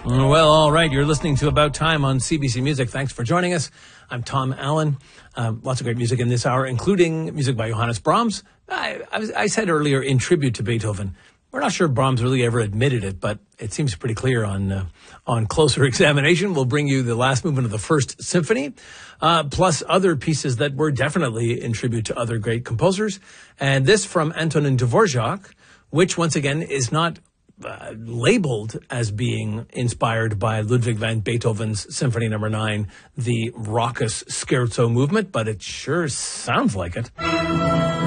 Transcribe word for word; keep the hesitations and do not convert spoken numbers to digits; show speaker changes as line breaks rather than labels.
Well, all right. You're listening to About Time on C B C Music. Thanks for joining us. I'm Tom Allen. Um, lots of great music in this hour, including music by Johannes Brahms. I, I, was, I said earlier in tribute to Beethoven. We're not sure Brahms really ever admitted it, but it seems pretty clear on uh, on closer examination. We'll bring you the last movement of the First Symphony, uh, plus other pieces that were definitely in tribute to other great composers. And this from Antonin Dvorak, which, once again, is not Uh, labeled as being inspired by Ludwig van Beethoven's Symphony Number Nine, the raucous scherzo movement, but it sure sounds like it.